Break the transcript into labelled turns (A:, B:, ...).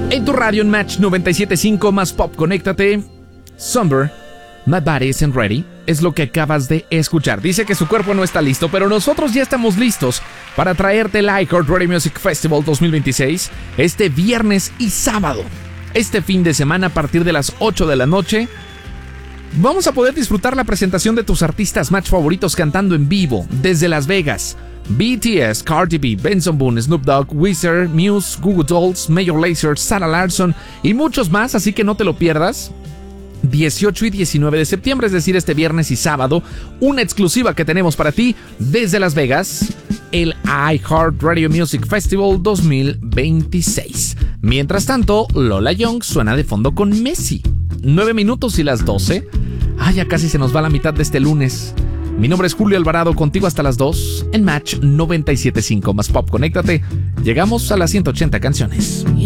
A: En tu radio en Match 97.5 más pop, conéctate. Somber, My Body Isn't Ready, es lo que acabas de escuchar. Dice que su cuerpo no está listo, pero nosotros ya estamos listos para traerte el iHeartRadio Music Festival 2026 este viernes y sábado. Este fin de semana a partir de las 8 de la noche vamos a poder disfrutar la presentación de tus artistas Match favoritos cantando en vivo desde Las Vegas. BTS, Cardi B, Benson Boone, Snoop Dogg, Weezer, Muse, Goo Goo Dolls, Major Lazer, Sarah Larsson y muchos más, así que no te lo pierdas. 18 y 19 de septiembre, es decir, este viernes y sábado, una exclusiva que tenemos para ti desde Las Vegas, el iHeartRadio Music Festival 2026. Mientras tanto, Lola Young suena de fondo con Messi. 9 minutos y las 12. Ya casi se nos va la mitad de este lunes. Mi nombre es Julio Alvarado, contigo hasta las 2 en Match 97.5 más pop. Conéctate. Llegamos a las 180 canciones.